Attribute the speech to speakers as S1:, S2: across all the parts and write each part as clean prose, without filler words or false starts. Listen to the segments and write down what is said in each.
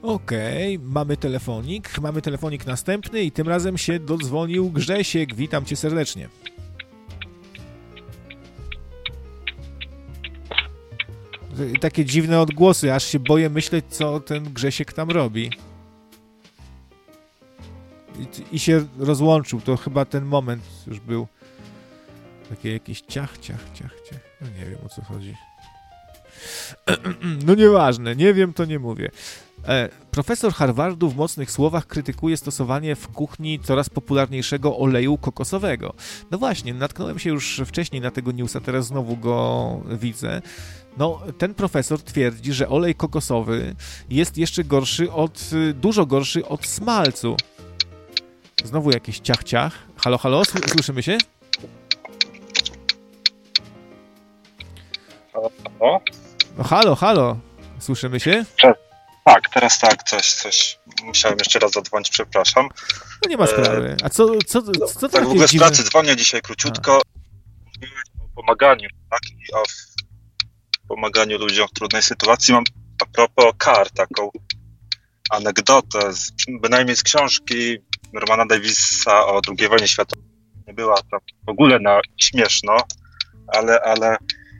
S1: Okej, mamy telefonik następny i tym razem się dodzwonił Grzesiek. Witam cię serdecznie. Takie dziwne odgłosy, aż się boję myśleć, co ten Grzesiek tam robi. I się rozłączył, to chyba ten moment już był. Takie jakieś ciach. No nie wiem, o co chodzi. No nieważne, nie wiem, to nie mówię. Profesor Harvardu w mocnych słowach krytykuje stosowanie w kuchni coraz popularniejszego oleju kokosowego. No właśnie, natknąłem się już wcześniej na tego newsa, teraz znowu go widzę. No, ten profesor twierdzi, że olej kokosowy jest jeszcze dużo gorszy od smalcu. Znowu jakieś ciach. Halo, słyszymy się?
S2: Halo?
S1: No halo, słyszymy się?
S2: Tak, teraz tak, coś. Musiałem jeszcze raz zadzwonić, przepraszam.
S1: No nie ma sprawy. A co
S2: tak
S1: takie
S2: w ogóle
S1: dziwne...
S2: z pracy dzwonię dzisiaj króciutko. O pomaganiu, tak? I o pomaganiu ludziom w trudnej sytuacji. Mam a propos kar taką anegdotę, bynajmniej z książki Normana Davisa o II wojnie światowej. Nie była tam w ogóle na śmieszno, ale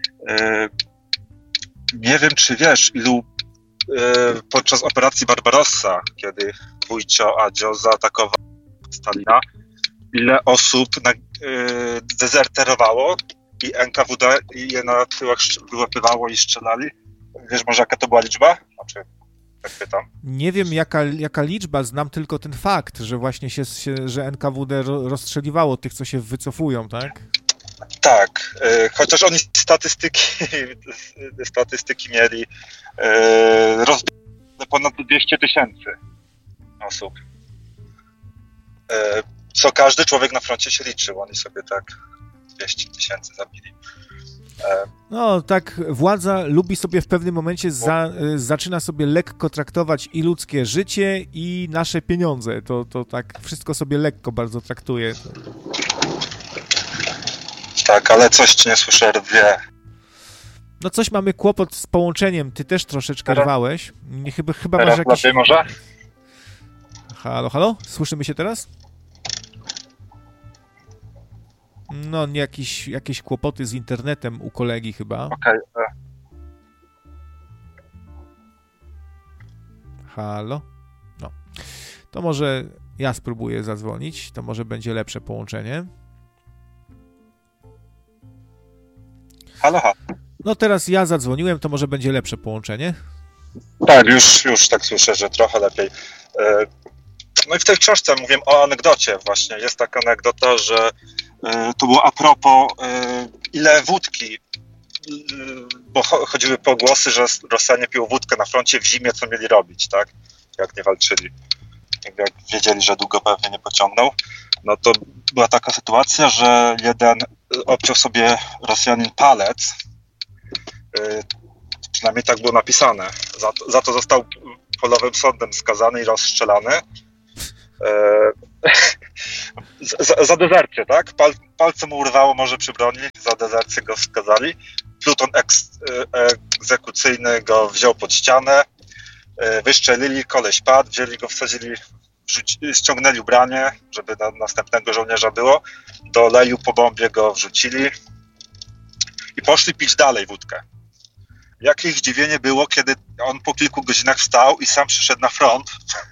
S2: nie wiem, czy wiesz, ilu podczas operacji Barbarossa, kiedy wujcio Adzio zaatakował Stalina, ile osób dezerterowało i NKWD je na tyłach wyłapywało i strzelali. Wiesz może, jaka to była liczba? Znaczy, tak pytam.
S1: Nie wiem, jaka liczba, znam tylko ten fakt, że właśnie że NKWD rozstrzeliwało tych, co się wycofują, tak?
S2: Tak, chociaż oni statystyki mieli ponad 200 000 osób. Co każdy człowiek na froncie się liczył, oni sobie tak 200 000 zabili.
S1: No tak, władza lubi sobie w pewnym momencie zaczyna sobie lekko traktować i ludzkie życie, i nasze pieniądze. To tak wszystko sobie lekko bardzo traktuje.
S2: Tak, ale coś czy nie słyszę rwie.
S1: No coś mamy kłopot z połączeniem. Ty też troszeczkę rwałeś. Chyba
S2: teraz
S1: masz jakiś...
S2: lepiej może?
S1: Halo? Słyszymy się teraz? No, jakieś kłopoty z internetem u kolegi chyba.
S2: Okej.
S1: Halo? No. To może ja spróbuję zadzwonić. To może będzie lepsze połączenie.
S2: Halo.
S1: No teraz ja zadzwoniłem, to może będzie lepsze połączenie.
S2: Tak, już tak słyszę, że trochę lepiej. No i w tej książce mówię o anegdocie właśnie. Jest taka anegdota, że to było a propos ile wódki, bo chodziły pogłosy, że Rosjanie piją wódkę na froncie w zimie, co mieli robić, tak? Jak nie walczyli. Jak wiedzieli, że długo pewnie nie pociągną. No to była taka sytuacja, że jeden obciął sobie Rosjanin palec. Przynajmniej tak było napisane. Za to został polowym sądem skazany i rozstrzelany. Za dezercję, tak? Palce mu urwało może przy broni, za dezercję go skazali. Pluton egzekucyjny go wziął pod ścianę, wyszczelili, koleś padł, wzięli go, wsadzili, ściągnęli ubranie, żeby na następnego żołnierza było, do oleju po bombie go wrzucili i poszli pić dalej wódkę. Jakie ich zdziwienie było, kiedy on po kilku godzinach wstał i sam przyszedł na front.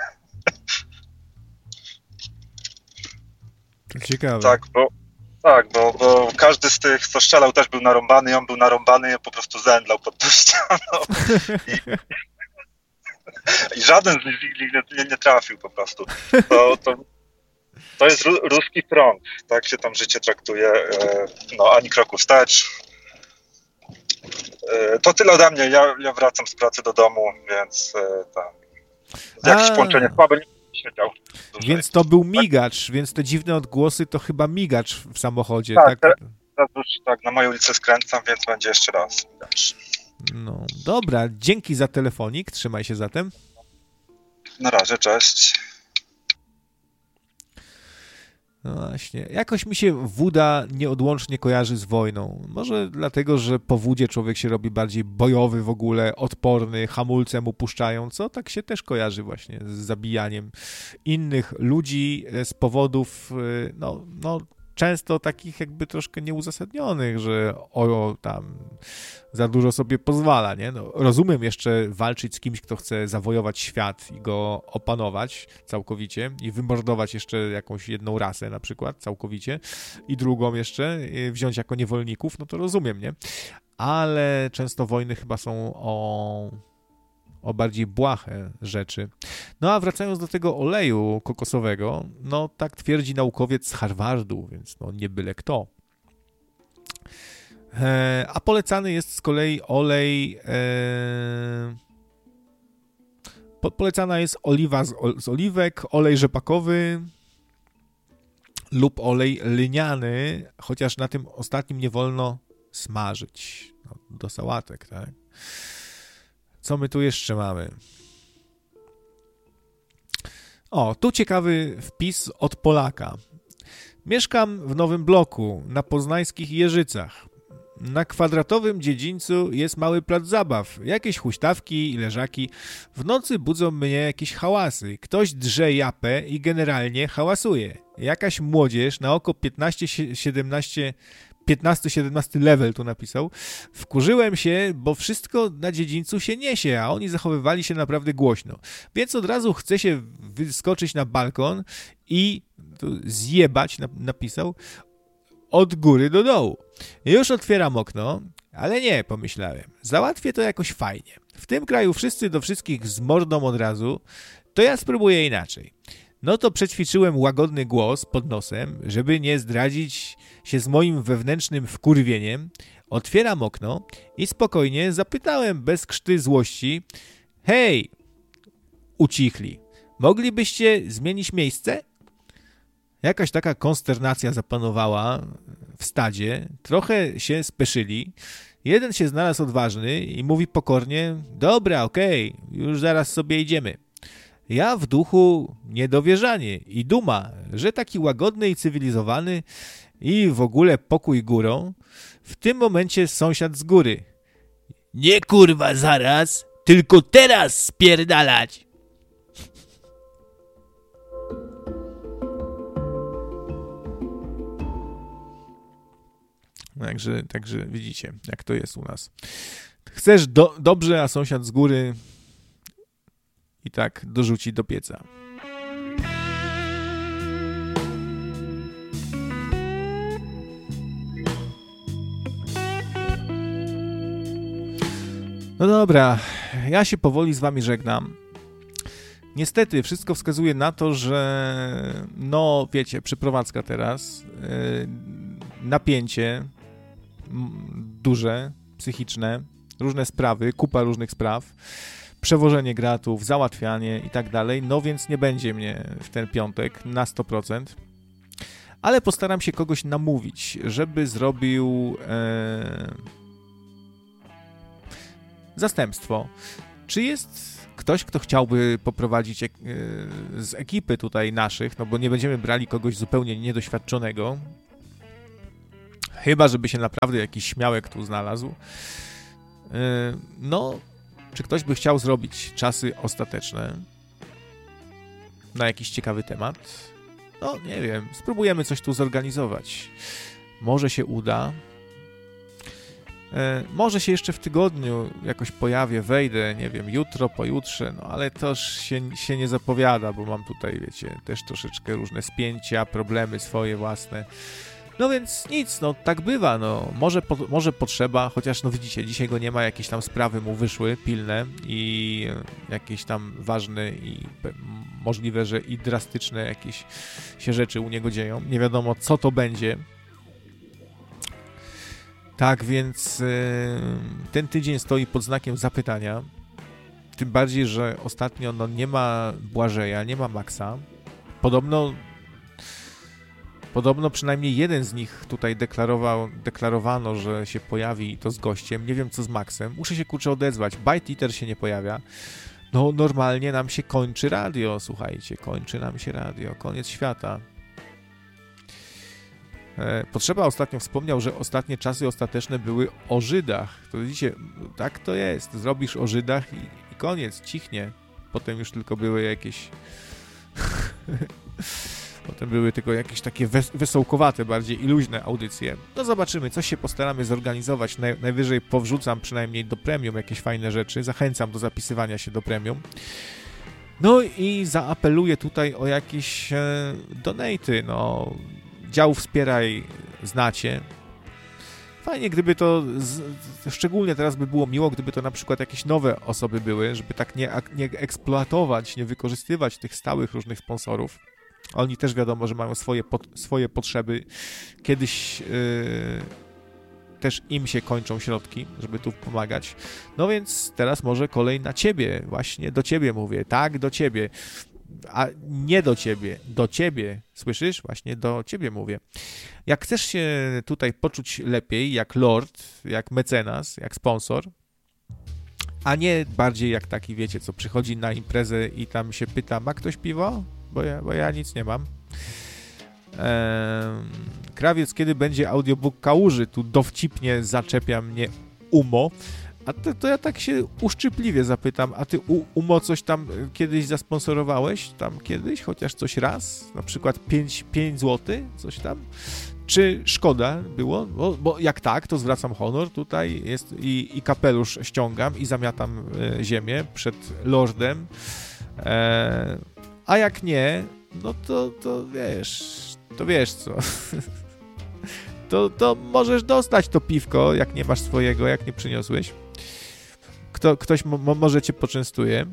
S1: To ciekawe.
S2: Tak, bo każdy z tych, co strzelał, też był narąbany i on był narąbany i on po prostu zemdlał pod tą ścianą. I żaden z nich nie trafił po prostu. To jest ruski front. Tak się tam życie traktuje. No, ani kroku wstecz. To tyle ode mnie. Ja wracam z pracy do domu, więc tam jakieś połączenie słabe nie siedział.
S1: Więc to był migacz, więc te dziwne odgłosy to chyba migacz w samochodzie,
S2: tak?
S1: Tak,
S2: teraz już tak, na moją ulicę skręcam, więc będzie jeszcze raz migacz.
S1: No, dobra, dzięki za telefonik, trzymaj się zatem.
S2: Na razie, cześć.
S1: No właśnie, jakoś mi się woda nieodłącznie kojarzy z wojną. Może dlatego, że po wodzie człowiek się robi bardziej bojowy w ogóle, odporny, hamulce mu puszczają, co tak się też kojarzy właśnie z zabijaniem innych ludzi z powodów, no często takich jakby troszkę nieuzasadnionych, że tam za dużo sobie pozwala, nie? No, rozumiem jeszcze walczyć z kimś, kto chce zawojować świat i go opanować całkowicie i wymordować jeszcze jakąś jedną rasę na przykład całkowicie i drugą jeszcze wziąć jako niewolników, no to rozumiem, nie? Ale często wojny chyba są o bardziej błahe rzeczy. No a wracając do tego oleju kokosowego, no tak twierdzi naukowiec z Harvardu, więc no nie byle kto. A polecany jest z kolei olej... Polecana jest oliwa z oliwek, olej rzepakowy lub olej lniany, chociaż na tym ostatnim nie wolno smażyć. No, do sałatek, tak? Co my tu jeszcze mamy? O, tu ciekawy wpis od Polaka. Mieszkam w nowym bloku na poznańskich Jeżycach. Na kwadratowym dziedzińcu jest mały plac zabaw, jakieś huśtawki i leżaki. W nocy budzą mnie jakieś hałasy. Ktoś drze japę i generalnie hałasuje. Jakaś młodzież na oko 15-17 level tu napisał. Wkurzyłem się, bo wszystko na dziedzińcu się niesie, a oni zachowywali się naprawdę głośno. Więc od razu chcę się wyskoczyć na balkon i zjebać, napisał, od góry do dołu. Już otwieram okno, ale nie, pomyślałem. Załatwię to jakoś fajnie. W tym kraju wszyscy do wszystkich z mordą od razu, to ja spróbuję inaczej. No to przećwiczyłem łagodny głos pod nosem, żeby nie zdradzić się z moim wewnętrznym wkurwieniem. Otwieram okno i spokojnie zapytałem bez krzty złości: hej, ucichli, moglibyście zmienić miejsce? Jakaś taka konsternacja zapanowała w stadzie, trochę się speszyli. Jeden się znalazł odważny i mówi pokornie: dobra, okej, już zaraz sobie idziemy. Ja w duchu niedowierzanie i duma, że taki łagodny i cywilizowany i w ogóle pokój górą. W tym momencie sąsiad z góry: nie kurwa zaraz, tylko teraz spierdalać. Także widzicie, jak to jest u nas. Chcesz dobrze, a sąsiad z góry i tak dorzuci do pieca. No dobra, ja się powoli z wami żegnam. Niestety wszystko wskazuje na to, że no wiecie, przeprowadzka teraz, napięcie duże, psychiczne, różne sprawy, kupa różnych spraw, przewożenie gratów, załatwianie i tak dalej, no więc nie będzie mnie w ten piątek na 100%, ale postaram się kogoś namówić, żeby zrobił zastępstwo. Czy jest ktoś, kto chciałby poprowadzić z ekipy tutaj naszych, no bo nie będziemy brali kogoś zupełnie niedoświadczonego, chyba żeby się naprawdę jakiś śmiałek tu znalazł. No, czy ktoś by chciał zrobić czasy ostateczne na jakiś ciekawy temat? No, nie wiem, spróbujemy coś tu zorganizować. Może się uda. Może się jeszcze w tygodniu jakoś pojawię, wejdę, nie wiem, jutro, pojutrze, no ale to się nie zapowiada, bo mam tutaj, wiecie, też troszeczkę różne spięcia, problemy swoje własne. No więc nic, no tak bywa, no może potrzeba, chociaż no widzicie, dzisiaj go nie ma, jakieś tam sprawy mu wyszły, pilne i jakieś tam ważne i możliwe, że i drastyczne jakieś się rzeczy u niego dzieją. Nie wiadomo, co to będzie. Tak więc ten tydzień stoi pod znakiem zapytania, tym bardziej, że ostatnio no, nie ma Błażeja, nie ma Maxa. Podobno przynajmniej jeden z nich tutaj deklarowano, że się pojawi i to z gościem. Nie wiem, co z Maxem. Muszę się, kurczę, odezwać. Bite Eater się nie pojawia. No, normalnie nam się kończy radio, słuchajcie. Kończy nam się radio. Koniec świata. Potrzeba ostatnio wspomniał, że ostatnie czasy ostateczne były o Żydach. To widzicie, tak to jest. Zrobisz o Żydach i koniec, cichnie. Potem już tylko były jakieś... Potem były tylko jakieś takie wesołkowate bardziej i luźne audycje. No zobaczymy, coś się postaramy zorganizować. Najwyżej powrzucam przynajmniej do premium jakieś fajne rzeczy. Zachęcam do zapisywania się do premium. No i zaapeluję tutaj o jakieś donaty. No, dział Wspieraj znacie. Fajnie, gdyby to, szczególnie teraz by było miło, gdyby to na przykład jakieś nowe osoby były, żeby tak nie eksploatować, nie wykorzystywać tych stałych różnych sponsorów. Oni też wiadomo, że mają swoje potrzeby. Kiedyś też im się kończą środki, żeby tu pomagać. No więc teraz może kolej na ciebie, właśnie do ciebie mówię, tak, do ciebie, a nie do ciebie, słyszysz? Właśnie do ciebie mówię. Jak chcesz się tutaj poczuć lepiej, jak lord, jak mecenas, jak sponsor, a nie bardziej jak taki, wiecie, co przychodzi na imprezę i tam się pyta, ma ktoś piwo? Bo ja nic nie mam. Krawiec, kiedy będzie audiobook Kałuży? Tu dowcipnie zaczepia mnie Umo. A to ja tak się uszczypliwie zapytam, a ty Umo coś tam kiedyś zasponsorowałeś? Tam kiedyś? Chociaż coś raz? Na przykład 5 zł? Coś tam? Czy szkoda było? Bo jak tak, to zwracam honor. Tutaj jest i kapelusz ściągam i zamiatam ziemię przed lordem. A jak nie, no to wiesz co. to możesz dostać to piwko, jak nie masz swojego, jak nie przyniosłeś. Ktoś może cię poczęstuje.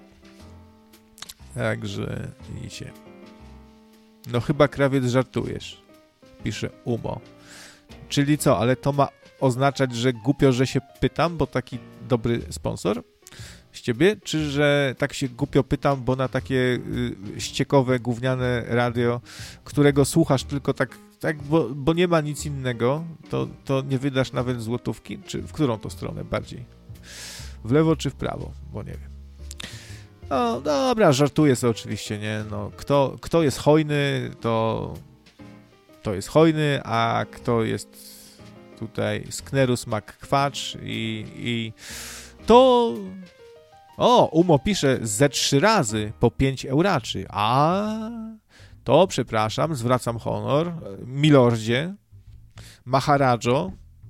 S1: Także widzicie. No chyba krawiec żartujesz, pisze Umo. Czyli co, ale to ma oznaczać, że głupio, że się pytam, bo taki dobry sponsor z ciebie, czy że tak się głupio pytam, bo na takie ściekowe, gówniane radio, którego słuchasz tylko tak bo nie ma nic innego, to nie wydasz nawet złotówki? Czy w którą to stronę bardziej? W lewo czy w prawo? Bo nie wiem. No dobra, żartuję sobie oczywiście, nie? No, kto jest hojny, to jest hojny, a kto jest tutaj sknerus McQuatch i to... O, Umo pisze ze 3 razy po 5 euraczy. A to przepraszam, zwracam honor. Milordzie, Maharadżo.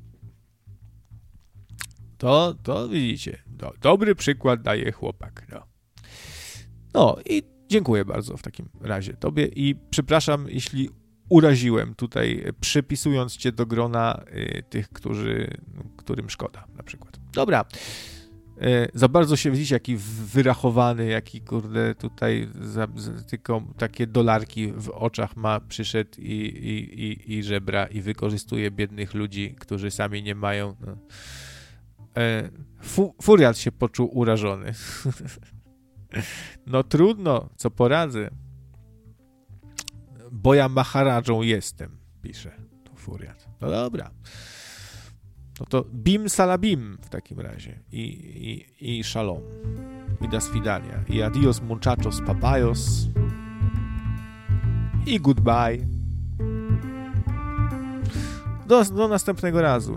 S1: To widzicie. Dobry przykład daje chłopak. No i dziękuję bardzo w takim razie tobie i przepraszam, jeśli uraziłem tutaj, przypisując cię do grona tych, którym szkoda na przykład. Dobra. Za bardzo się widzicie, jaki wyrachowany, jaki kurde tutaj tylko takie dolarki w oczach ma, przyszedł i żebra i wykorzystuje biednych ludzi, którzy sami nie mają. No. Furiat się poczuł urażony. No trudno, co poradzę. Bo ja Maharadżą jestem, pisze tu Furiat. No dobra. No to bim salabim w takim razie. I shalom. I do svidania. I adios muchachos papayos. I goodbye. Do następnego razu.